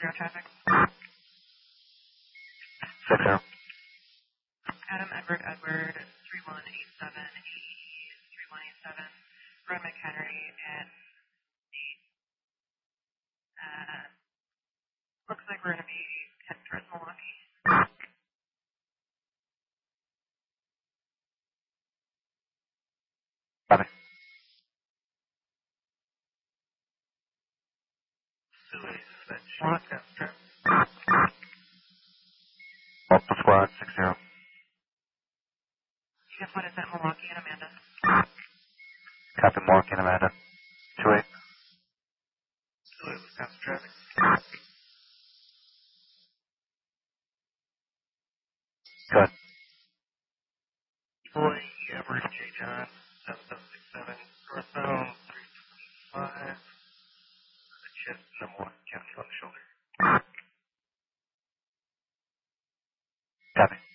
60 traffic. 60. Adam, Edward, 3187, 3187, Road McHenry, and looks like we're going to be heading towards Milwaukee. Copy. Multiple squad, 60. You can put us at Milwaukee and Amanda. Copy, Milwaukee and Amanda. 28. Wisconsin traffic. Good. Boy, Everett, J. John, 7767, northbound, 325, the chest, number 1, County on the shoulder. Copy.